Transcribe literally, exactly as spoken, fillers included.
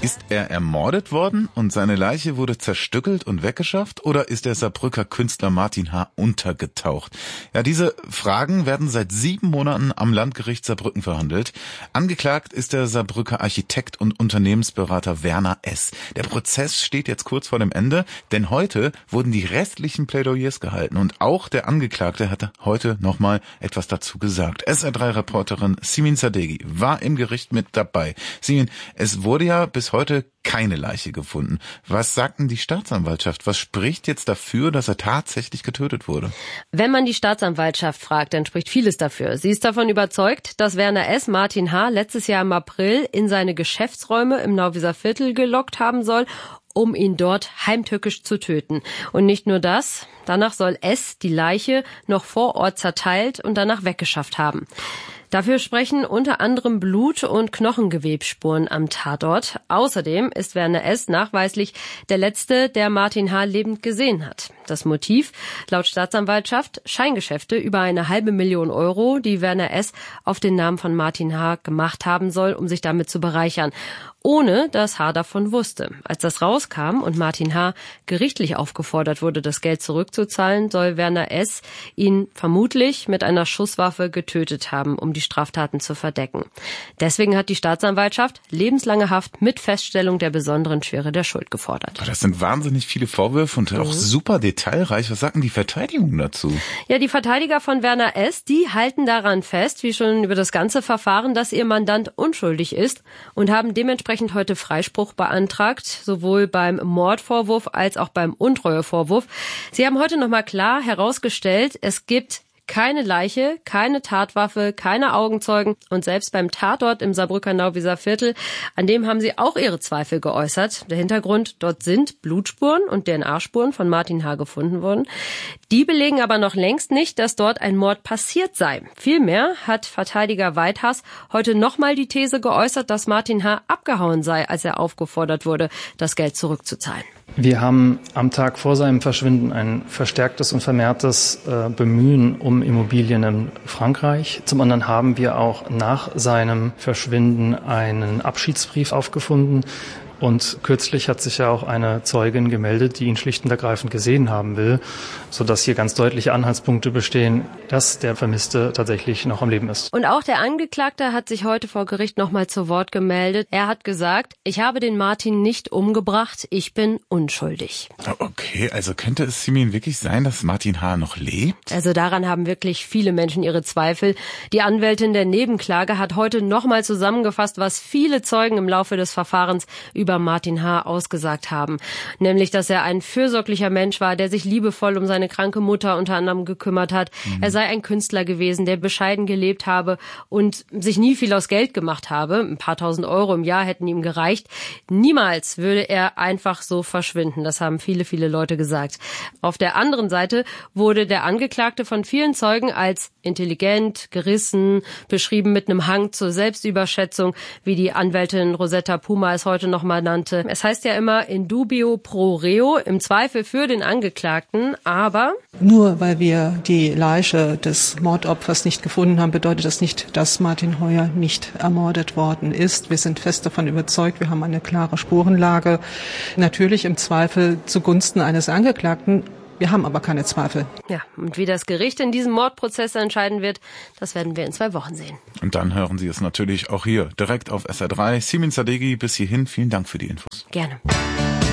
Ist er ermordet worden und seine Leiche wurde zerstückelt und weggeschafft, oder ist der Saarbrücker Künstler Martin H. untergetaucht? Ja, diese Fragen werden seit sieben Monaten am Landgericht Saarbrücken verhandelt. Angeklagt ist der Saarbrücker Architekt und Unternehmensberater Werner S. Der Prozess steht jetzt kurz vor dem Ende, denn heute wurden die restlichen Plädoyers gehalten und auch der Angeklagte hatte heute nochmal etwas dazu gesagt. S R drei Reporterin Simin Sadeghi war im Gericht mit dabei. Simin, es wurde ja bis heute keine Leiche gefunden. Was sagt denn die Staatsanwaltschaft? Was spricht jetzt dafür, dass er tatsächlich getötet wurde? Wenn man die Staatsanwaltschaft fragt, dann spricht vieles dafür. Sie ist davon überzeugt, dass Werner S. Martin H. letztes Jahr im April in seine Geschäftsräume im Nauwieser Viertel gelockt haben soll, um ihn dort heimtückisch zu töten. Und nicht nur das, danach soll S. die Leiche noch vor Ort zerteilt und danach weggeschafft haben. Dafür sprechen unter anderem Blut- und Knochengewebsspuren am Tatort. Außerdem ist Werner S. nachweislich der Letzte, der Martin H. lebend gesehen hat. Das Motiv, laut Staatsanwaltschaft, Scheingeschäfte über eine halbe Million Euro, die Werner S. auf den Namen von Martin H. gemacht haben soll, um sich damit zu bereichern, ohne dass H. davon wusste. Als das rauskam und Martin H. gerichtlich aufgefordert wurde, das Geld zurückzuzahlen, soll Werner S. ihn vermutlich mit einer Schusswaffe getötet haben, um die Straftaten zu verdecken. Deswegen hat die Staatsanwaltschaft lebenslange Haft mit Feststellung der besonderen Schwere der Schuld gefordert. Das sind wahnsinnig viele Vorwürfe und auch mhm. super detailreich. Was sagt denn die Verteidigung dazu? Ja, die Verteidiger von Werner S., die halten daran fest, wie schon über das ganze Verfahren, dass ihr Mandant unschuldig ist und haben dementsprechend heute Freispruch beantragt, sowohl beim Mordvorwurf als auch beim Untreuevorwurf. Sie haben heute nochmal klar herausgestellt, es gibt keine Leiche, keine Tatwaffe, keine Augenzeugen und selbst beim Tatort im Saarbrücker Nauwieser Viertel, an dem haben sie auch ihre Zweifel geäußert. Der Hintergrund, dort sind Blutspuren und D N A-Spuren von Martin H. gefunden worden. Die belegen aber noch längst nicht, dass dort ein Mord passiert sei. Vielmehr hat Verteidiger Weithaß heute nochmal die These geäußert, dass Martin H. abgehauen sei, als er aufgefordert wurde, das Geld zurückzuzahlen. Wir haben am Tag vor seinem Verschwinden ein verstärktes und vermehrtes äh, Bemühen um Immobilien in Frankreich. Zum anderen haben wir auch nach seinem Verschwinden einen Abschiedsbrief aufgefunden. Und kürzlich hat sich ja auch eine Zeugin gemeldet, die ihn schlicht und ergreifend gesehen haben will, sodass hier ganz deutliche Anhaltspunkte bestehen, dass der Vermisste tatsächlich noch am Leben ist. Und auch der Angeklagte hat sich heute vor Gericht nochmal zu Wort gemeldet. Er hat gesagt, ich habe den Martin nicht umgebracht, ich bin unschuldig. Okay, also könnte es Simin wirklich sein, dass Martin H. noch lebt? Also daran haben wirklich viele Menschen ihre Zweifel. Die Anwältin der Nebenklage hat heute nochmal zusammengefasst, was viele Zeugen im Laufe des Verfahrens über Martin H. ausgesagt haben. Nämlich, dass er ein fürsorglicher Mensch war, der sich liebevoll um seine kranke Mutter unter anderem gekümmert hat. Mhm. Er sei ein Künstler gewesen, der bescheiden gelebt habe und sich nie viel aus Geld gemacht habe. Ein paar tausend Euro im Jahr hätten ihm gereicht. Niemals würde er einfach so verschwinden. Das haben viele, viele Leute gesagt. Auf der anderen Seite wurde der Angeklagte von vielen Zeugen als intelligent, gerissen, beschrieben mit einem Hang zur Selbstüberschätzung, wie die Anwältin Rosetta Puma es heute noch mal nannte. Es heißt ja immer in dubio pro reo, im Zweifel für den Angeklagten, aber... Nur weil wir die Leiche des Mordopfers nicht gefunden haben, bedeutet das nicht, dass Martin Heuer nicht ermordet worden ist. Wir sind fest davon überzeugt, wir haben eine klare Spurenlage. Natürlich im Zweifel zugunsten eines Angeklagten. Wir haben aber keine Zweifel. Ja, und wie das Gericht in diesem Mordprozess entscheiden wird, das werden wir in zwei Wochen sehen. Und dann hören Sie es natürlich auch hier direkt auf S R drei. Simin Sadeghi, bis hierhin vielen Dank für die Infos. Gerne.